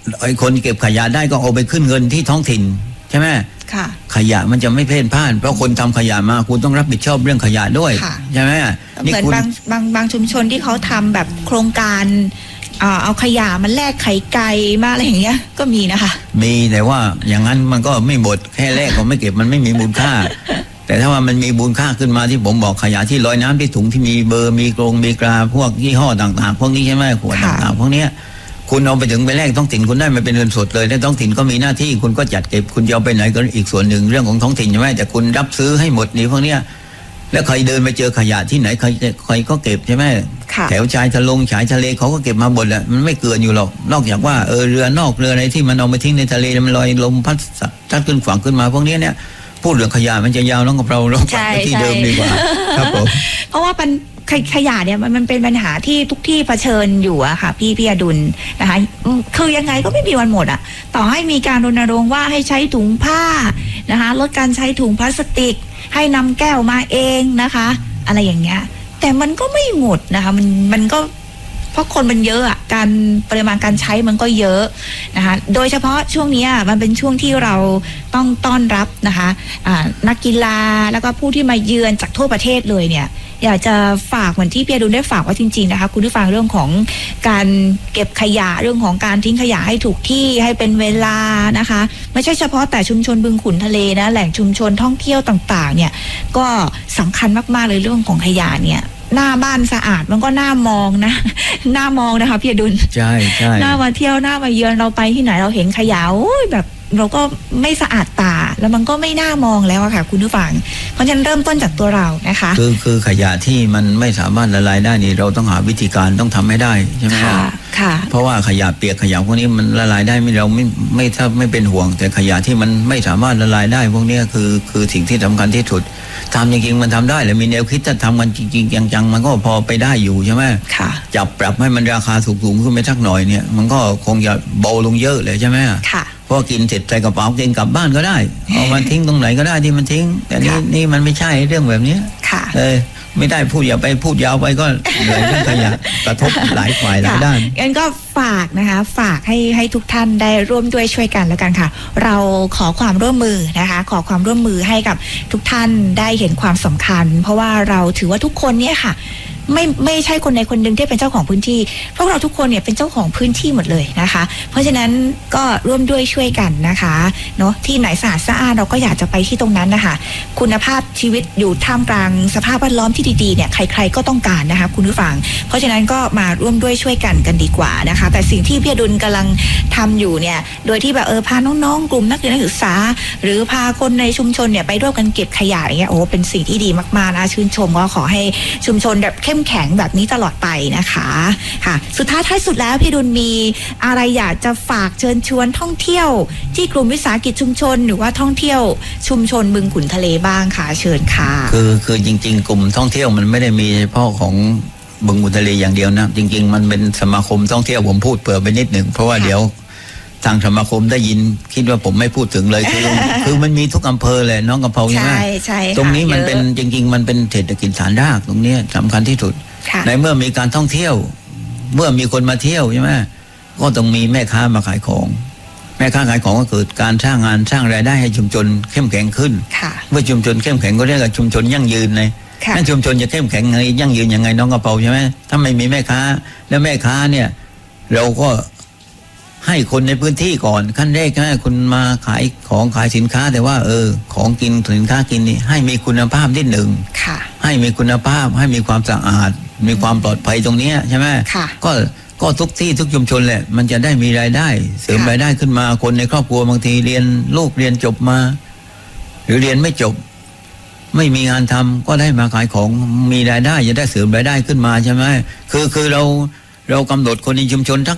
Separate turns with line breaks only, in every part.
ไอ้คนเก็บขยะได้ก็เอาไปขึ้นเงินที่ท้องถิ่นใช่ไหม
ค่ะ
ขยะมันจะไม่เพ่นพ่านเพราะคนทำขยะมาคุณต้องรับผิดชอบเรื่องขยะด้วยใช่ไหม
เหมือนบางชุมชนที่เขาทำแบบโครงการเอาขยะมันแลกไข่ไก่มาอะไรอย่างเงี้ยก็มีนะคะ
มีแต่ว่าอย่างนั้นมันก็ไม่หมดแค่แลกก็ไม่เก็บมันไม่มีมูลค่าแต่ถ้าว่ามันมีมูลค่าขึ้นมาที่ผมบอกขยะที่ลอยน้ำที่ถุงที่มีเบอร์มีกรงมีกราพวกยี่ห้อต่างๆพวกนี้ใช่ไหมขวดต่างๆพวกนี้คุณเอาไปถึงไปแลกท้องถิ่นคุณได้มาเป็นเงินสดเลยแล้วท้องถิ่นก็มีหน้าที่คุณก็จัดเก็บคุณจะเอาไปไหนก็อีกส่วนหนึ่งเรื่องของท้องถิ่นใช่ไหมแต่คุณรับซื้อให้หมดนี่พวกเนี้ยแล้วใครเดินไปเจอขยะที่ไหนใครก็เก็บใช่ไหมแถวชายทะเลเขาก็เก็บมาหมดแหละมันไม่เกินอยู่หรอกนอกจากว่าเรือนอกเรืออะไรที่มันเอามาทิ้งในทะเลมันลอยลมพัดขึ้นฝั่งขึ้นมาพวกนี้เนี่ยพูดเรื่องขยะมันจะยาวแล้วกับเรากลับไปที่เดิมดีกว่าครับผม
เพราะว่าขยะเนี่ยมันเป็นปัญหาที่ทุกที่เผชิญอยู่อะค่ะพี่อดุลนะคะคือยังไงก็ไม่มีวันหมดอะต่อให้มีการรณรงค์ว่าให้ใช้ถุงผ้านะคะลดการใช้ถุงพลาสติกให้นำแก้วมาเองนะคะอะไรอย่างเงี้ยแต่มันก็ไม่หมดนะคะมันก็เพราะคนมันเยอะอ่ะการปริมาณการใช้มันก็เยอะนะคะโดยเฉพาะช่วงนี้มันเป็นช่วงที่เราต้องต้อนรับนะคะนักกีฬาแล้วก็ผู้ที่มาเยือนจากทั่วประเทศเลยเนี่ยอยากจะฝากเหมือนที่พี่อดุลได้ฝากว่าจริงๆนะคะคุณผู้ฟังเรื่องของการเก็บขยะเรื่องของการทิ้งขยะให้ถูกที่ให้เป็นเวลานะคะไม่ใช่เฉพาะแต่ชุมชนบึงขุนทะเลนะแหล่งชุมชนท่องเที่ยวต่างๆเนี่ยก็สำคัญมากๆเลยเรื่องของขยะเนี่ยหน้าบ้านสะอาดมันก็น่ามองนะน่ามองนะคะพี่อดุล
ใช่
หน้ามาเที่ยวหน้ามาเยือนเราไปที่ไหนเราเห็นขยะโอ้ยแบบเราก็ไม่สะอาดตาแล้วมันก็ไม่น่ามองแล้วอะค่ะคุณผู้ฟังเพราะฉะนั้นเริ่มต้นจากตัวเรานะคะ
คือขยะที่มันไม่สามารถละลายได้นี่เราต้องหาวิธีการต้องทำให้ได้ใช่ไหม
ค่ะ
เพราะว่าขยะเปียกขยะพวกนี้มันละลายได้เราไม่ถ้าไม่เป็นห่วงแต่ขยะที่มันไม่สามารถละลายได้พวกนี้คือสิ่งที่สำคัญที่สุดทำจริงๆมันทำได้แหละมีแนวคิดถ้าทำกันจริงๆจังๆมันก็พอไปได้อยู่ใช่ไหมจับปรับให้มันราคาสูงขึ้นไปสักหน่อยเนี่ยมันก็คงจะเบาลงเยอะเลยใช่ไหมเพราะกินเสร็จใส่กระเป๋ากินกลับบ้านก็ได้เอามันทิ้งตรงไหนก็ได้ที่มันทิ้งแต่นี่มันไม่ใช่เรื่องแบบนี้ไม่ได้พูดอย่าไปพูดยาวไปก็เหนื่อยเรื่องขยะกระทบหลายฝ่ายหลายด้าน
งั้นก็ฝากนะคะฝากให้ทุกท่านได้ร่วมด้วยช่วยกันแล้วกันค่ะเราขอความร่วมมือนะคะขอความร่วมมือให้กับทุกท่านได้เห็นความสำคัญเพราะว่าเราถือว่าทุกคนเนี่ยค่ะไม่ใช่คนใดคนหนึ่งที่เป็นเจ้าของพื้นที่พวกเราทุกคนเนี่ยเป็นเจ้าของพื้นที่หมดเลยนะคะเพราะฉะนั้นก็ร่วมด้วยช่วยกันนะคะเนาะที่ไหนสะอาดสะอาดเราก็อยากจะไปที่ตรงนั้นนะคะคุณภาพชีวิตอยู่ท่ามกลางสภาพแวดล้อมที่ดีๆเนี่ยใครๆก็ต้องการนะคะคุณผู้ฟังเพราะฉะนั้นก็มาร่วมด้วยช่วยกันดีกว่านะคะแต่สิ่งที่พี่อดุลกำลังทำอยู่เนี่ยโดยที่แบบพาน้องๆกลุ่มนักเรียนนักศึกษาหรือพาคนในชุมชนเนี่ยไปร่วมกันเก็บขยะอย่างเงี้ยโอ้เป็นสิ่งที่ดีมากๆนะชื่นชมก็ขอให้ชุมชนแบบเข้มแข็งแบบนี้ตลอดไปนะคะค่ะสุดท้ายสุดแล้วพี่ดุลมีอะไรอยากจะฝากเชิญชวนท่องเที่ยวที่กลุ่มวิสาหกิจชุมชนหรือว่าท่องเที่ยวชุมชนบึงขุนทะเลบ้างค่ะเชิญค่ะ
คือจริงๆกลุ่มท่องเที่ยวมันไม่ได้มีเฉพาะของบึงขุนทะเลอย่างเดียวนะจริงๆมันเป็นสมาคมท่องเที่ยวผมพูดเปิดไปนิดหนึ่งเพราะว่าเดี๋ยวทางสมาคมได้ยินคิดว่าผมไม่พูดถึงเลยคือมันมีทุกอำเภอเลยน้องกำเพาใช่ไหมตรงนี้มันเป็นจริงๆมันเป็นเศรษฐกิจฐานรากตรงนี้สำคัญที่สุดในเมื่อมีการท่องเที่ยวเมื่อมีคนมาเที่ยวใช่ไหมก็ต้องมีแม่ค้ามาขายของแม่ค้าขายของก็เกิดการสร้างงานสร้างรายได้ให้ชุมชนเข้มแข็งขึ้นเมื่อชุมชนเข้มแข็งก็เรียกว่าชุมชนยั่งยืนเลยนั่นชุมชนจะเข้มแข็งไงยั่งยืนยังไงน้องกระเป๋าใช่ไหมถ้าไม่มีแม่ค้าแล้วแม่ค้าเนี่ยเราก็ให้คนในพื้นที่ก่อนขั้นแรกให้คุณมาขายของขายสินค้าแต่ว่าของกินสินค้ากินนี่ให้มีคุณภาพนิดหนึ่งให้มีคุณภาพให้มีความสะอาดมีความปลอดภัยตรงนี้ใช่ไหมก็ทุกที่ทุกชุมชนแหละมันจะได้มีรายได้เสริมรายได้ขึ้นมาคนในครอบครัวบางทีลูกเรียนจบมาหรือเรียนไม่จบไม่มีงานทำก็ได้มาขายของมีรายได้จะได้เสริมรายได้ขึ้นมาใช่ไหมคือเรากำหนดคนในชุมชนทัก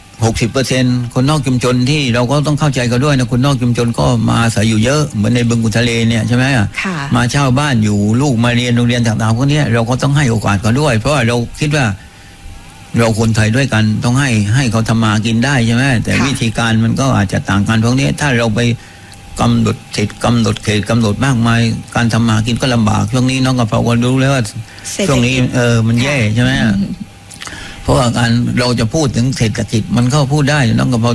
60%คนนอกชุมชนที่เราก็ต้องเข้าใจกันด้วยนะคนนอกชุมชนก็มาอาศัยอยู่เยอะเหมือนในบึงขุนทะเลเนี่ยใช่ไหมมาเช่าบ้านอยู่ลูกมาเรียนโรงเรียนต่างๆพวกนี้เราก็ต้องให้โอกาสเขาด้วยเพราะว่าเราคิดว่าเราคนไทยด้วยกันต้องให้เขาทำมากินได้ใช่ไหมแต่วิธีการมันก็อาจจะต่างกันพวกนี้ถ้าเราไปกำหนดสิทธิ์กำหนดเขตกำหนดมากมายการทำมากินก็ลำบากช่วงนี้น้องกับเราก็รู้แล้วว่าช่วงนี้มันแย่ใช่ไหมเพราะว่าการเราจะพูดถึงเศรษฐกิจมันก็พูดได้น้องกับพอ